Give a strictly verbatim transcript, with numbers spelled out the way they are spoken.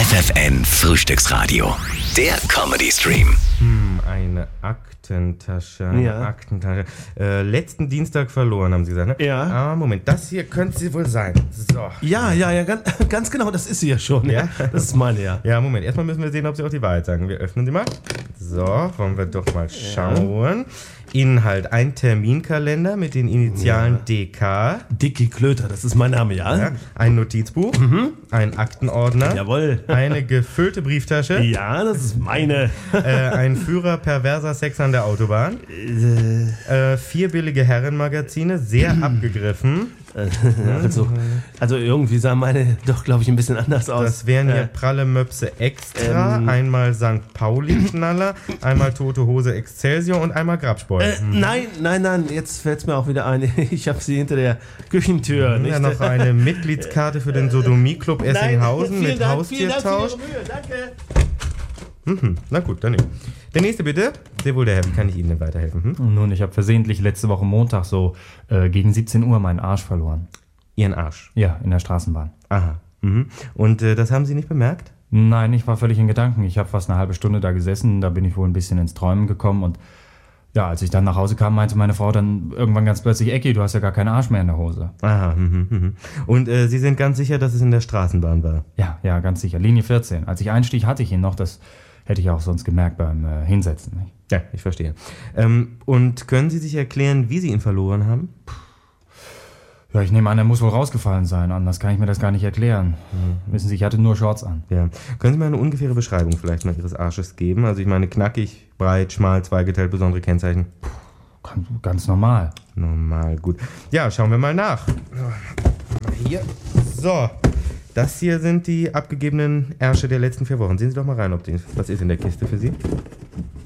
F F N Frühstücksradio. Der Comedy-Stream. Hm, eine Aktentasche. Eine Ja. Aktentasche. Äh, letzten Dienstag verloren, haben Sie gesagt, ne? Ja. Ah, Moment, das hier könnte sie wohl sein. So. Ja, ja, ja, ganz, ganz genau, das ist sie ja schon. Ja? Das ist meine, ja. Ja, Moment, erstmal müssen wir sehen, ob Sie auch die Wahrheit sagen. Wir öffnen sie mal. So, wollen wir doch mal schauen. Inhalt: ein Terminkalender mit den Initialen Ja. D K. Dicky Klöter, das ist mein Name, ja? Ja, ein Notizbuch, ein Aktenordner, Jawohl. eine gefüllte Brieftasche, Ja, das ist meine. äh, ein Führer perverser Sex an der Autobahn, äh, vier billige Herrenmagazine, sehr abgegriffen. Also, also irgendwie sah meine doch, glaube ich, ein bisschen anders aus. Das wären hier Äh, pralle Möpse extra, Ähm. einmal Sankt Pauli-Knaller, einmal Tote Hose Excelsior und einmal Grabspoil. äh, nein, nein, nein, jetzt fällt es mir auch wieder ein. Ich habe sie hinter der Küchentür. Nicht? Ja, noch eine Mitgliedskarte für den Sodomie-Club Essinghausen vielen mit Dank, vielen Dank für Haustiertausch. Ihre Mühe, danke. Mhm, na gut, dann nicht. Der nächste bitte. Sehr wohl, der Herr, wie kann ich Ihnen denn weiterhelfen? Hm? Nun, ich habe versehentlich letzte Woche Montag so äh, gegen siebzehn Uhr meinen Arsch verloren. Ihren Arsch. Ja, in der Straßenbahn. Aha. Mhm. Und äh, das haben Sie nicht bemerkt? Nein, ich war völlig in Gedanken. Ich habe fast eine halbe Stunde da gesessen, da bin ich wohl ein bisschen ins Träumen gekommen und ja, als ich dann nach Hause kam, meinte meine Frau dann irgendwann ganz plötzlich, Ecki, du hast ja gar keinen Arsch mehr in der Hose. Aha. Mhm, mhm. Und äh, Sie sind ganz sicher, dass es in der Straßenbahn war? Ja, ja, ganz sicher. Linie vierzehn. Als ich einstieg, hatte ich ihn noch. Das hätte ich auch sonst gemerkt beim äh, Hinsetzen. Nicht? Ja, ich verstehe. Ähm, und können Sie sich erklären, wie Sie ihn verloren haben? Ja, ich nehme an, er muss wohl rausgefallen sein. Anders kann ich mir das gar nicht erklären. Wissen Sie, ich hatte nur Shorts an. Ja. Können Sie mir eine ungefähre Beschreibung vielleicht mal Ihres Arsches geben? Also ich meine knackig, breit, schmal, zweigeteilt, besondere Kennzeichen. Ganz, ganz normal. Normal, gut. Ja, schauen wir mal nach. Hier. So. Das hier sind die abgegebenen Ärsche der letzten vier Wochen. Sehen Sie doch mal rein, ob die, was ist in der Kiste für Sie?